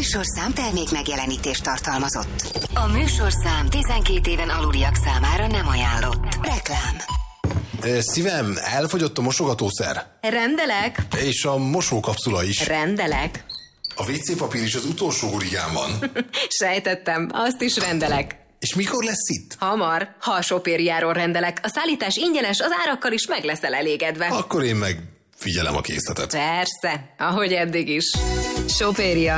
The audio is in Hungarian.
műsorszám termék megjelenítést tartalmazott. A műsorszám 12 éven aluliak számára nem ajánlott. Reklám. Szívem, elfogyott a mosogatószer. Rendelek. És a mosókapszula is. Rendelek. A WC papír is az utolsó hurigán van. Sejtettem, azt is rendelek. És mikor lesz itt? Hamar, ha a Sopériáról rendelek. A szállítás ingyenes, az árakkal is meg leszel elégedve. Akkor én meg figyelem a készletet. Persze, ahogy eddig is. Sopéria.